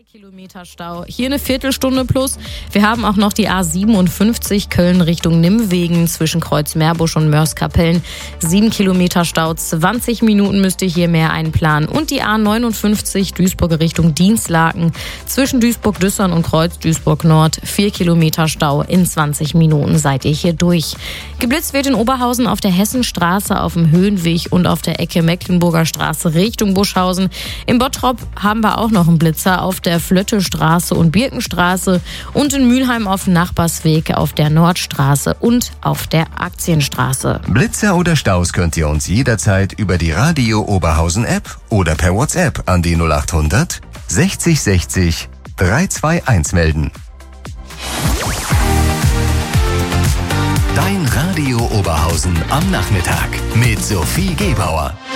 Kilometer Stau. Hier eine Viertelstunde plus. Wir haben auch noch die A57 Köln Richtung Nimwegen zwischen Kreuz-Meerbusch und Mörs-Kapellen. 7 Kilometer Stau, 20 Minuten müsst ihr hier mehr einplanen. Und die A59 Duisburg Richtung Dinslaken zwischen Duisburg-Düssern und Kreuz-Duisburg-Nord. 4 Kilometer Stau, in 20 Minuten seid ihr hier durch. Geblitzt wird in Oberhausen auf der Hessenstraße, auf dem Höhenweg und auf der Ecke Mecklenburger Straße Richtung Buschhausen. In Bottrop haben wir auch noch einen Blitzer auf der Flöttestraße und Birkenstraße und in Mülheim auf dem Nachbarsweg auf der Nordstraße und auf der Aktienstraße. Blitzer oder Staus könnt ihr uns jederzeit über die Radio Oberhausen App oder per WhatsApp an die 0800 60 60 321 melden. Dein Radio Oberhausen am Nachmittag mit Sophie Gebauer.